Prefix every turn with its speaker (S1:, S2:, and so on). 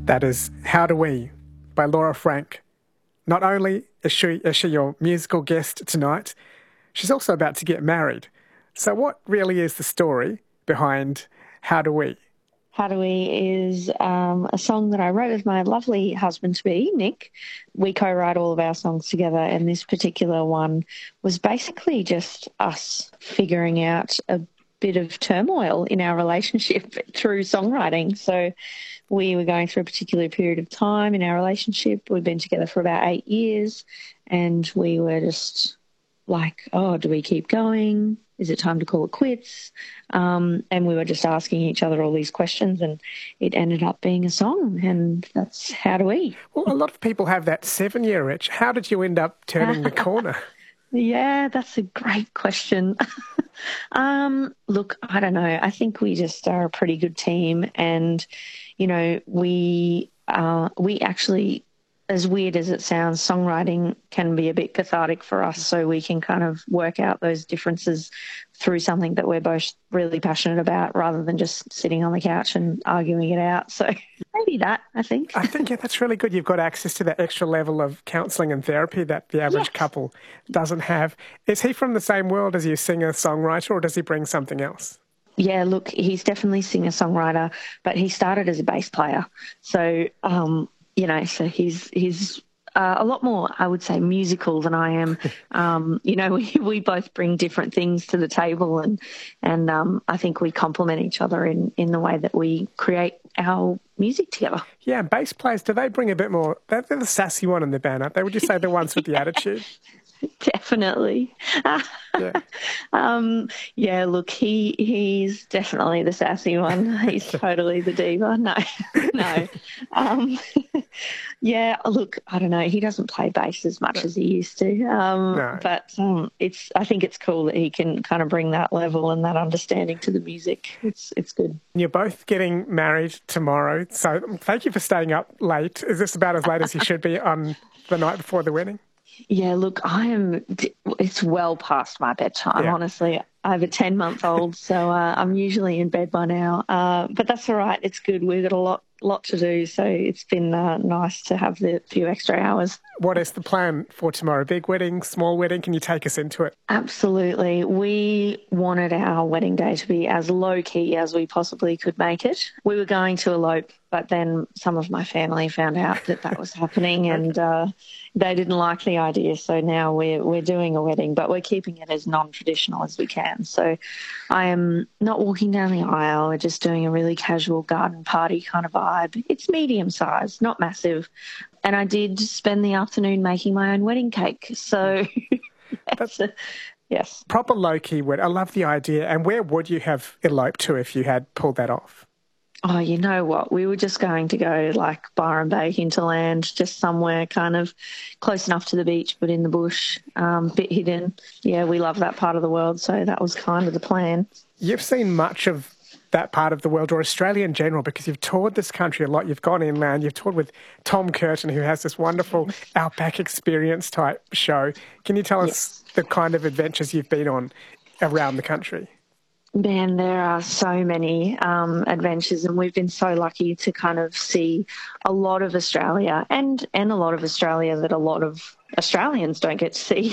S1: That is How Do We by Laura Frank. Not only is she your musical guest tonight, she's also about to get married. So what really is the story behind How Do We?
S2: How Do We is a song that I wrote with my lovely husband-to-be, Nick. We co-write all of our songs together, and this particular one was basically just us figuring out a bit of turmoil in our relationship through songwriting. So we were going through a particular period of time in our relationship. We'd been together for about 8 years, and we were just like, oh, do we keep going? Is it time to call it quits? And we were just asking each other all these questions, and it ended up being a song, and that's How Do We.
S1: Well, a lot of people have that 7-year itch. How did you end up turning the corner?
S2: Yeah, that's a great question. Look, I don't know. I think we just are a pretty good team, and we actually, as weird as it sounds, songwriting can be a bit cathartic for us, so we can kind of work out those differences through something that we're both really passionate about rather than just sitting on the couch and arguing it out. So maybe that, I think.
S1: Yeah, that's really good. You've got access to that extra level of counselling and therapy that the average couple doesn't have. Is he from the same world as you, singer-songwriter, or does he bring something else?
S2: Yeah, look, he's definitely singer-songwriter, but he started as a bass player. So, so he's a lot more, I would say, musical than I am. We both bring different things to the table, and I think we complement each other in the way that we create our music together.
S1: Yeah, bass players, do they bring a bit more? They're the sassy one in the band, aren't they? Would you say the ones with the attitude?
S2: Definitely. Look, he's definitely the sassy one. He's totally the diva. No. Look, I don't know. He doesn't play bass as much as he used to.
S1: No.
S2: But I think it's cool that he can kind of bring that level and that understanding to the music. It's good.
S1: You're both getting married tomorrow, so thank you for staying up late. Is this about as late as you should be on the night before the wedding?
S2: Yeah, look, it's well past my bedtime, honestly. I have a 10-month-old, so I'm usually in bed by now. But that's all right. It's good. We've got a lot to do, so it's been nice to have the few extra hours.
S1: What is the plan for tomorrow? Big wedding, small wedding? Can you take us into it?
S2: Absolutely. We wanted our wedding day to be as low-key as we possibly could make it. We were going to elope, but then some of my family found out that was happening, and they didn't like the idea. So now we're doing a wedding, but we're keeping it as non-traditional as we can. So I am not walking down the aisle. We're just doing a really casual garden party kind of vibe. It's medium size, not massive. And I did spend the afternoon making my own wedding cake. So, yes.
S1: Proper low-key wedding. I love the idea. And where would you have eloped to if you had pulled that off?
S2: Oh, you know what? We were just going to go like Byron Bay hinterland, just somewhere kind of close enough to the beach but in the bush, bit hidden. Yeah, we love that part of the world, so that was kind of the plan.
S1: You've seen much of that part of the world, or Australia in general, because you've toured this country a lot. You've gone inland. You've toured with Tom Curtin, who has this wonderful Outback Experience type show. Can you tell us the kind of adventures you've been on around the country?
S2: Man, there are so many adventures, and we've been so lucky to kind of see a lot of Australia and a lot of Australia that a lot of Australians don't get to see.